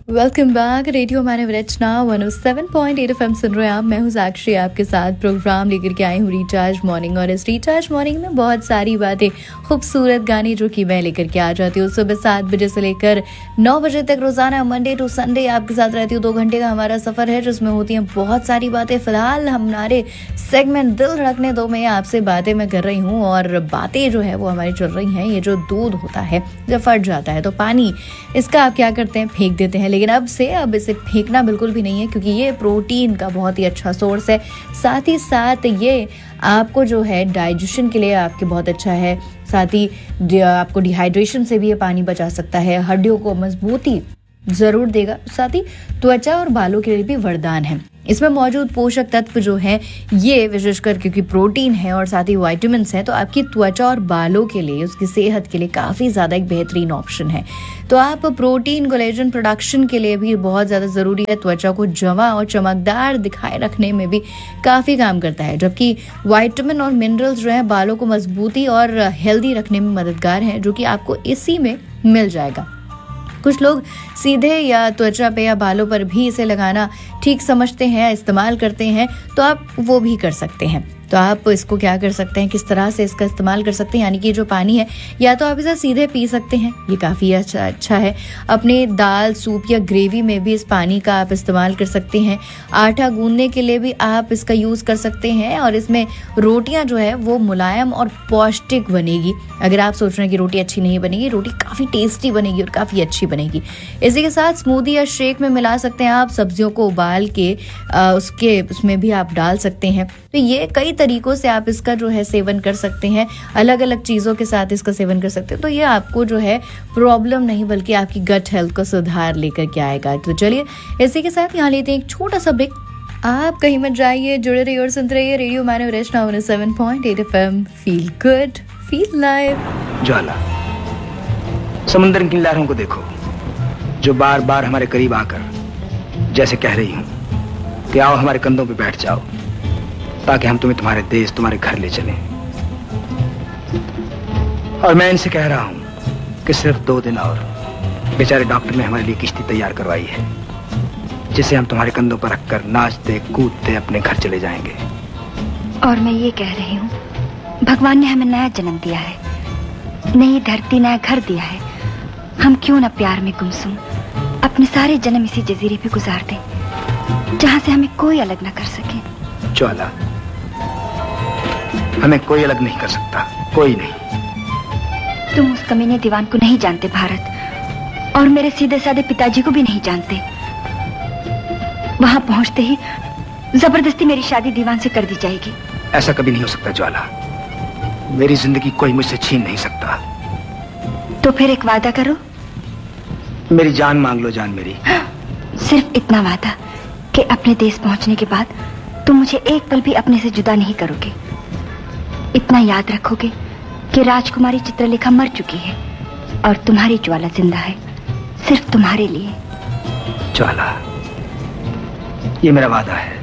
Welcome back. Radio मानव रचना 107.8 FM सुन रहे हैं आप। मैं हूँ साक्षी, आपके साथ प्रोग्राम लेकर के आई हूँ रिचार्ज मॉर्निंग। और इस रिचार्ज मॉर्निंग में बहुत सारी बातें, खूबसूरत गाने जो कि मैं लेकर के आ जाती हूँ सुबह 7 बजे से लेकर 9 बजे तक रोजाना मंडे टू संडे आपके साथ रहती हूँ। 2 घंटे का हमारा सफर है जिसमें होती हैं बहुत सारी बातें। फिलहाल हमारे सेगमेंट दिल रखने दो में आपसे बातें मैं कर रही हूँ, और बातें जो है वो हमारी चल रही हैं। ये जो दूध होता है जब फट जाता है तो पानी इसका आप क्या करते हैं, फेंक देते हैं। लेकिन अब इसे फेंकना बिल्कुल भी नहीं है, क्योंकि ये प्रोटीन का बहुत ही अच्छा सोर्स है। साथ ही साथ ये आपको जो है डाइजेशन के लिए आपके बहुत अच्छा है। साथ ही आपको डिहाइड्रेशन से भी ये पानी बचा सकता है। हड्डियों को मजबूती जरूर देगा। साथ ही त्वचा और बालों के लिए भी वरदान है। इसमें मौजूद पोषक तत्व जो है ये विशेषकर क्योंकि प्रोटीन है और साथ ही विटामिन्स हैं, तो आपकी त्वचा और बालों के लिए, उसकी सेहत के लिए काफ़ी ज़्यादा एक बेहतरीन ऑप्शन है। तो आप प्रोटीन कोलेजन प्रोडक्शन के लिए भी बहुत ज़्यादा ज़रूरी है। त्वचा को जमा और चमकदार दिखाए रखने में भी काफ़ी काम करता है, जबकि विटामिन और मिनरल्स जो है बालों को मजबूती और हेल्दी रखने में मददगार हैं, जो कि आपको इसी में मिल जाएगा। कुछ लोग सीधे या त्वचा पे या बालों पर भी इसे लगाना ठीक समझते हैं, इस्तेमाल करते हैं, तो आप वो भी कर सकते हैं। तो आप इसको क्या कर सकते हैं, किस तरह से इसका इस्तेमाल कर सकते हैं, यानी कि जो पानी है या तो आप इसे सीधे पी सकते हैं, ये काफ़ी अच्छा है। अपने दाल, सूप या ग्रेवी में भी इस पानी का आप इस्तेमाल कर सकते हैं। आटा गूंदने के लिए भी आप इसका यूज़ कर सकते हैं, और इसमें रोटियां जो है वो मुलायम और पौष्टिक बनेगी। अगर आप सोच रहे हैं कि रोटी अच्छी नहीं बनेगी, रोटी काफ़ी टेस्टी बनेगी और काफ़ी अच्छी बनेगी। इसी के साथ स्मूदी या शेक में मिला सकते हैं आप। सब्जियों को उबाल के उसमें भी आप डाल सकते हैं। तो ये कई तरीकों से आप इसका जो है सेवन कर सकते हैं। अलग अलग चीज़ों के साथ इसका सेवन कर सकते हैं। तो ये आपको जो है प्रॉब्लम नहीं बल्कि आपकी गट हेल्थ को सुधार लेकर के आएगा। तो चलिए इसी के साथ यहाँ लेते हैं एक छोटा सा ब्रेक। आप कहीं मत जाइए, जुड़े रहिए और सुनते रहिए रेडियो मानव रचना 107.8 FM। Feel good, feel live. ज्वाला, समुद्र की लहरों को देखो जो बार बार हमारे करीब आकर जैसे कह रही हूं कि आओ हमारे कंधों पे बैठ जाओ, ताकि हम तुम्हें तुम्हारे देश, तुम्हारे घर ले चलें। और मैं इनसे कह रहा हूं कि सिर्फ 2 दिन और। बेचारे डॉक्टर ने हमारे लिए किश्ती तैयार करवाई है, जिसे हम तुम्हारे कंधों पर रखकर नाचते कूदते अपने घर चले जाएंगे। और मैं ये कह रही हूँ, भगवान ने हमें नया जन्म दिया है, नई धरती, नया घर दिया है। हम क्यों न प्यार में गुमसुम अपने सारे जन्म इसी जजीरे पे गुजार दें, जहाँ से हमें कोई अलग न कर सके। ज्वाला, हमें कोई अलग नहीं कर सकता, कोई नहीं। तुम उस कमीने दीवान को नहीं जानते भारत, और मेरे सीधे साधे पिताजी को भी नहीं जानते। वहां पहुंचते ही जबरदस्ती मेरी शादी दीवान से कर दी जाएगी। ऐसा कभी नहीं हो सकता ज्वाला। मेरी जिंदगी कोई मुझसे छीन नहीं सकता। तो फिर एक वादा करो। मेरी जान मांग लो, जान मेरी। सिर्फ इतना वादा कि अपने देश पहुंचने के बाद तुम मुझे एक पल भी अपने से जुदा नहीं करोगे। इतना याद रखोगे कि राजकुमारी चित्रलेखा मर चुकी है और तुम्हारी ज्वाला जिंदा है, सिर्फ तुम्हारे लिए। ज्वाला, ये मेरा वादा है।